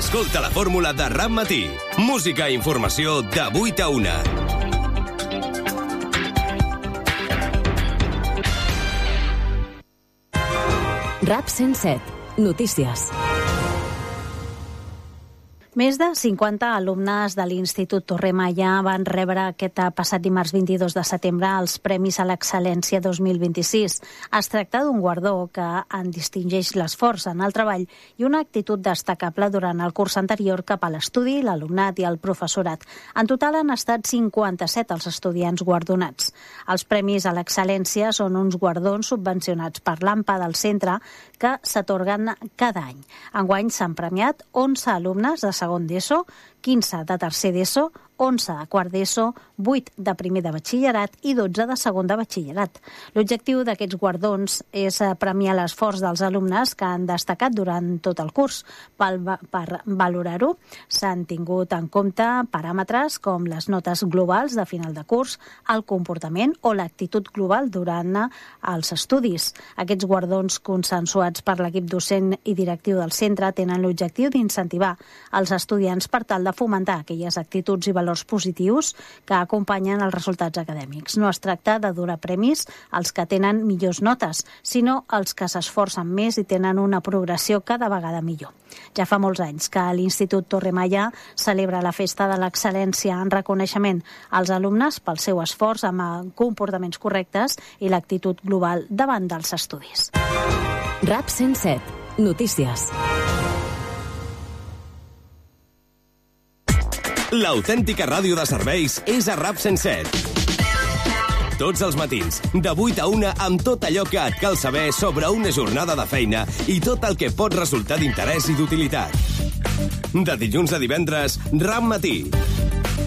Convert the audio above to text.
Escolta la fórmula de Rap Matí. Música i informació de 8 a 1. Rap 107. Notícies. Més de 50 alumnes de l'Institut Torre Maya van rebre aquest passat dimarts 22 de setembre els Premis a l'Excel·lència 2026. Es tracta d'un guardó que en distingeix l'esforç en el treball i una actitud destacable durant el curs anterior cap a l'estudi, l'alumnat i el professorat. En total han estat 57 els estudiants guardonats. Els Premis a l'Excel·lència són uns guardons subvencionats per l'AMPA del centre que s'atorguen cada any. Enguany s'han premiat 11 alumnes de segon d'ESO, 15 de tercer d'ESO, 11 de quart d'ESO, 8 de primer de batxillerat i 12 de segon de batxillerat. L'objectiu d'aquests guardons és premiar l'esforç dels alumnes que han destacat durant tot el curs. Per valorar-ho, s'han tingut en compte paràmetres com les notes globals de final de curs, el comportament o l'actitud global durant els estudis. Aquests guardons consensuats per l'equip docent i directiu del centre tenen l'objectiu d'incentivar els estudiants per tal de fomentar aquelles actituds i valors positius que acompanyen els resultats acadèmics. No es tracta de donar premis als que tenen millors notes, sinó als que s'esforcen més i tenen una progressió cada vegada millor. Ja fa molts anys que l'Institut Torre Maya celebra la Festa de l'Excel·lència en reconeixement als alumnes pel seu esforç amb comportaments correctes i l'actitud global davant dels estudis. Rap 107. Notícies. L'autèntica ràdio de serveis és a Rap 107. Tots els matins, de 8 a 1, amb tot allò que et cal saber sobre una jornada de feina i tot el que pot resultar d'interès i d'utilitat. De dilluns a divendres, Rap Matí.